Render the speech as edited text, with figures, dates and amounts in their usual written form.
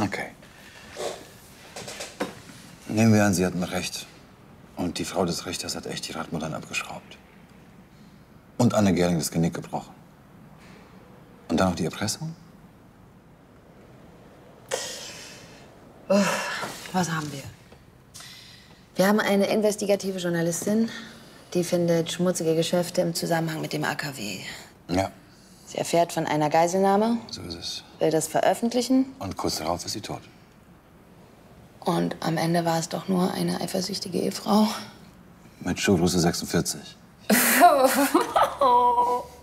Okay. Nehmen wir an, Sie hatten recht. Und die Frau des Richters hat echt die Radmuttern abgeschraubt. Und Anne Gerling das Genick gebrochen. Und dann noch die Erpressung? Was haben wir? Wir haben eine investigative Journalistin, die findet schmutzige Geschäfte im Zusammenhang mit dem AKW. Ja, Sie erfährt von einer Geiselnahme, so ist es. will das veröffentlichen Und kurz darauf ist sie tot. und am Ende war es doch nur eine eifersüchtige Ehefrau. Mit Schuhgröße 46.